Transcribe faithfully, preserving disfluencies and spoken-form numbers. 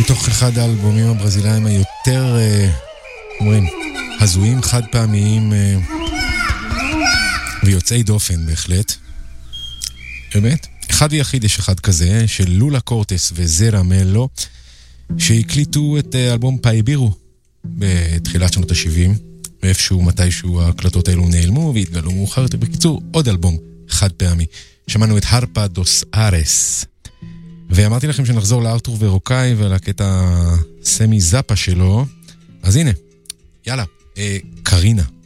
מתוך אחד האלבומים הברזילאים היותר, אומרים, הזויים, חד פעמיים ויוצאי דופן בהחלט. באמת? אחד ויחיד יש אחד כזה, של לולה קורטס וזרה מלו, שהקליטו את אלבום פאיבירו בתחילת שנות ה-שבעים, ואיפשהו מתישהו ההקלטות האלו נעלמו והתגלו מאוחר יותר. בקיצור, עוד אלבום חד פעמי. שמענו את הרפה דוס ארס. ואמרתי לכם שנחזור לארתור ורוקאי ולקטע סמי זאפה שלו. אז הנה, יאללה, אה, קרינה.